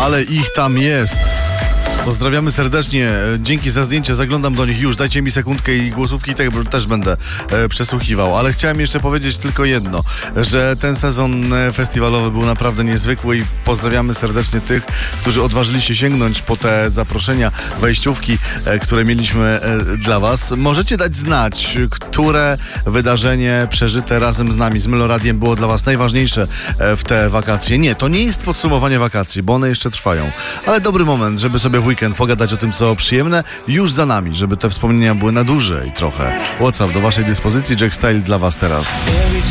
ale ich tam jest. Pozdrawiamy serdecznie, dzięki za zdjęcie, zaglądam do nich już, dajcie mi sekundkę i głosówki też będę przesłuchiwał, ale chciałem jeszcze powiedzieć tylko jedno, że ten sezon festiwalowy był naprawdę niezwykły i pozdrawiamy serdecznie tych, którzy odważyli się sięgnąć po te zaproszenia, wejściówki, które mieliśmy dla was. Możecie dać znać, które wydarzenie przeżyte razem z nami, z Meloradiem było dla was najważniejsze w te wakacje. Nie, to nie jest podsumowanie wakacji, bo one jeszcze trwają, ale dobry moment, żeby sobie w weekend pogadać o tym, co przyjemne, już za nami, żeby te wspomnienia były na dłużej trochę. WhatsApp do waszej dyspozycji, Jack Style dla was teraz.